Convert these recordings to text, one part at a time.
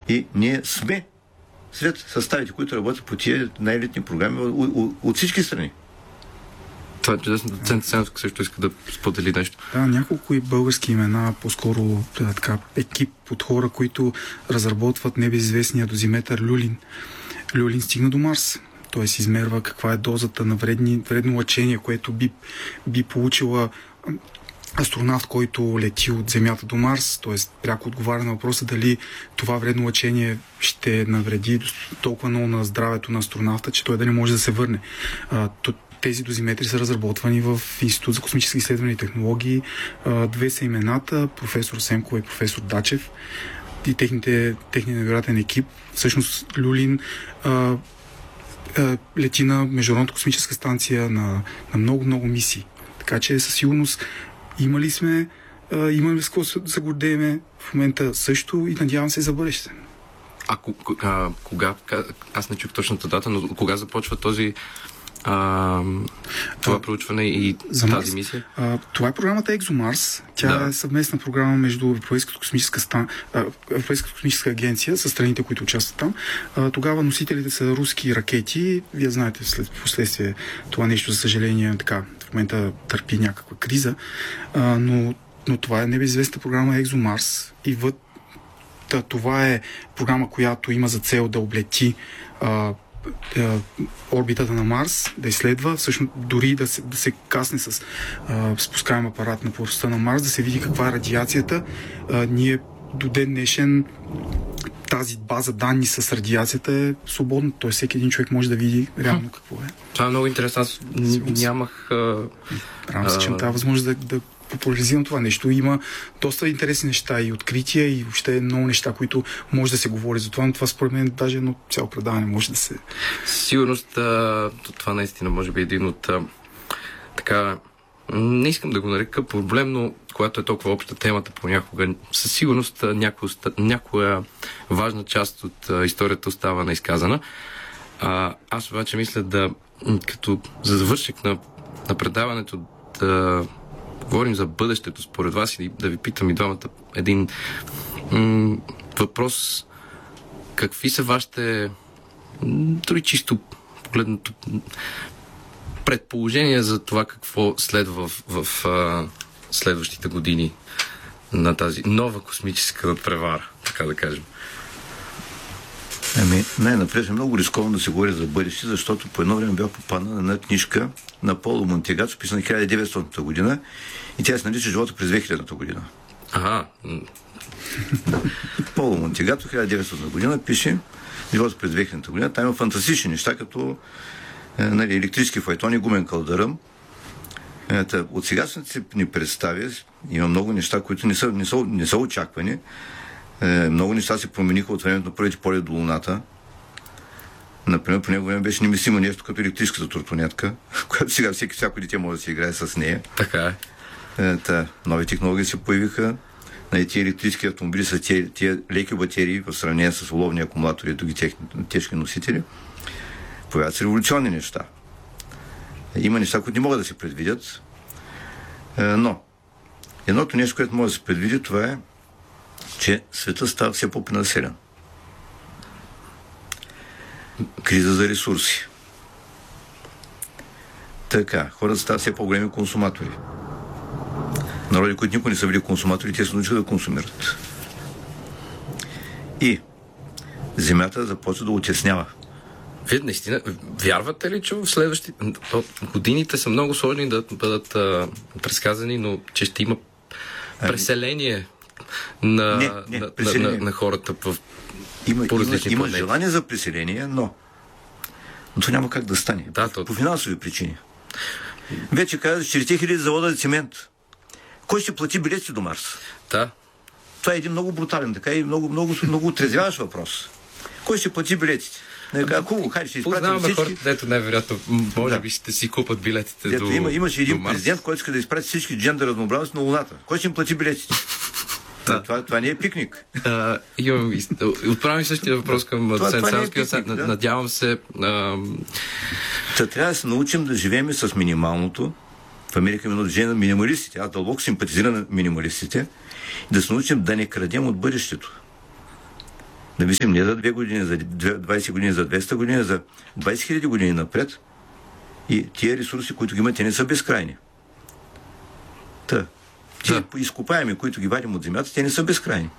И ние сме сред съставите, които работят по тия най-елитни програми от всички страни. Това е чудесно. Доцент Сенски също иска да сподели нещо. Да, няколко и български имена, по-скоро така, екип от хора, които разработват небезизвестния дозиметър Люлин. Люлин стигна до Марс. Той се измерва каква е дозата на вредно лъчение, което би получила астронавт, който лети от Земята до Марс, т.е. пряко отговаря на въпроса дали това вредно лъчение ще навреди толкова много на здравето на астронавта, че той да не може да се върне. Тези дозиметри са разработвани в Институт за космически изследвания и технологии. Две са имената, професор Семкова и професор Дачев и техният невероятен екип. Всъщност Люлин лети на Международната космическа станция на много мисии. Така че със сигурност имаме с какво да се гордееме в момента също и надявам се за бъдеще. Кога? Аз не чух точната дата, но кога започва това проучване и тази мисия? Това е програмата ExoMars. Тя е съвместна програма между Европейската космическа агенция с страните, които участват там. Тогава носителите са руски ракети. Вие знаете, след последствие това нещо, за съжаление, така, в момента търпи някаква криза. Но това е небезизвестната програма ExoMars и това е програма, която има за цел да облети орбитата на Марс, да изследва, всъщност дори да се касне с спускаем апарат на повърхността на Марс, да се види каква е радиацията. Ние до ден днешен тази база данни с радиацията е свободна, т.е. всеки един човек може да види реално какво е. Това е много интересно. Аз нямах... Правим се, че тази възможност да популяризирам това нещо. Има доста интересни неща и открития и въобще много неща, които може да се говори за това, но това според мен даже едно цяло предаване може да се... Сигурност това наистина може би един от така... Не искам да го нарека проблем, но когато е толкова обща темата понякога, със сигурност някоя важна част от историята остава неизказана. Аз обаче мисля като за завършек на предаването да говорим за бъдещето според вас и да ви питам и двамата един въпрос. Какви са вашите дори чисто погледнато предположения за това какво следва в следващите години на тази нова космическа надпревара, така да кажем? Най-напред е много рисковано да се говори за бъдеще, защото по едно време бях попаднал на една книжка на Поло Монтегато, писана 1900 година и тя се нарича "Живота през 2000 година". Поло Монтегато 1900 година пише "Живота през 2000 година". Там има фантастични неща, като електрически файтони, гумен кълдъръм. От сегашните ни представи има много неща, които не са очаквани. Много неща се промениха от времето на първите полети до Луната. Например, по него време беше немислимо нещо като електрическата тротонетка, която сега всяко дете може да се играе с нея. Така е. Нови технологии се появиха. Тия електрически автомобили са тия леки батерии в сравнение с оловни акумулатори и други тежки носители. Появяват се революционни неща. Има неща, които не могат да се предвидят. Но едното нещо, което може да се предвиди, това е, че света става все по-пренаселен. Криза за ресурси. Хората стават все по-големи консуматори. Народи, които никога не са били консуматори, те се научиха да консумират. И Земята започва да отеснява. Вие наистина вярвате ли, че в следващите годините са много сложни да бъдат предсказани, но че ще има преселение на хората по различни има желание за преселение, но това няма как да стане. По финансови причини. Вече казах, 4000 завода за цимент. Кой ще плати билети до Марс? Да. Това е един много брутален, така и много отрезвяващ въпрос. Кой ще плати билетите? Хайде, ще изпратим всички. Хората, дето най-вероятно, може би ще си купат билетите до Марс. Имаше един президент, който иска да изпрати всички джендър разнообразност на Луната. Кой ще им плати билетите? Това не е пикник. Отправям същия въпрос към доцент Сенски. Надявам се... Трябва да се научим да живеем с минималното. В Америка има движение на минималистите. Аз дълбоко симпатизирам на минималистите. Да се научим да не крадем от бъдещето. Да мислим не за 2 години, за 20 години, за 200 години, за 20 000 години напред. И тия ресурси, които ги имат, те не са безкрайни. Тия изкопаеми, които ги вадим от земята, те не са безкрайни.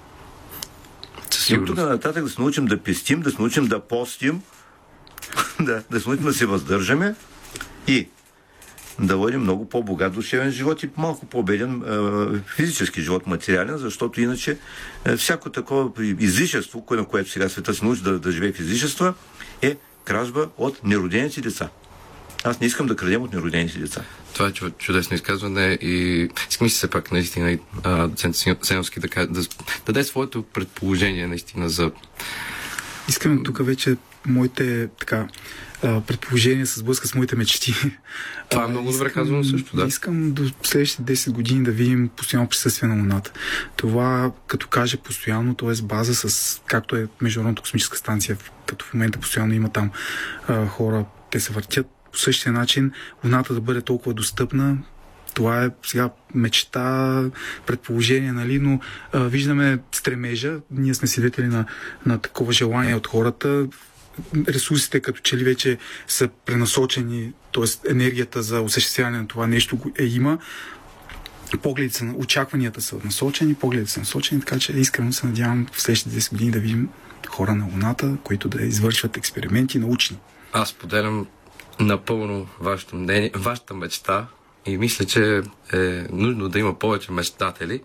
И от тук нататък да се научим да пестим, да се научим да постим, да се научим да се въздържаме и да водим много по-богат душевен живот и малко по-беден физически живот, материален, защото иначе всяко такова излишество, на което сега света се научи да живее в излишества, е кражба от неродените деца. Аз не искам да крадем от неродените деца. Това е чудесно изказване и искам си все пак наистина доцент Сеновски да даде своето предположение наистина за... Искам тук вече моите предположения се сблъска с моите мечти. Това е много добре казано също, да. Искам до следващите 10 години да видим постоянно присъствие на Луната. Това, като каже постоянно, т.е. база с, както е Международната космическа станция, като в момента постоянно има там хора, те се въртят по същия начин, Луната да бъде толкова достъпна. Това е сега мечта, предположение, нали, но виждаме стремежа. Ние сме свидетели на такова желание от хората. Ресурсите като че ли вече са пренасочени, т.е. енергията за осъществяване на това нещо има. Очакванията са насочени, така че искрено се надявам в следващите 10 години да видим хора на Луната, които да извършват експерименти научни. Аз поделям напълно вашето мнение, вашата мечта и мисля, че е нужно да има повече мечтатели.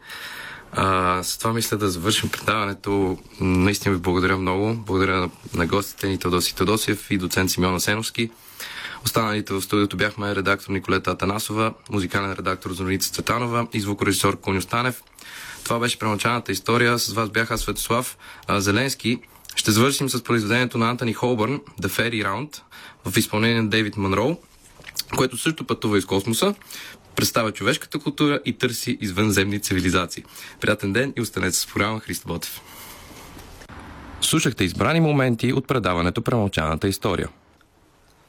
С това мисля да завършим предаването. Наистина ви благодаря много. Благодаря на гостите ни Теодосий Теодосиев и доцент Симеон Асеновски. Останалите в студиото бяхме редактор Николета Атанасова, музикален редактор Зорница Цветанова и звукорежисьор Коню Станев. Това беше премълчаната история. С вас бях Светослав Зеленски. Ще завършим с произведението на Антони Холбърн The Fairy Round в изпълнение на Дейвид Монроу, което също пътува из космоса, представя човешката култура и търси извънземни цивилизации. Приятен ден и останете с програма Христо Ботев. Слушахте избрани моменти от предаването Премълчаната история.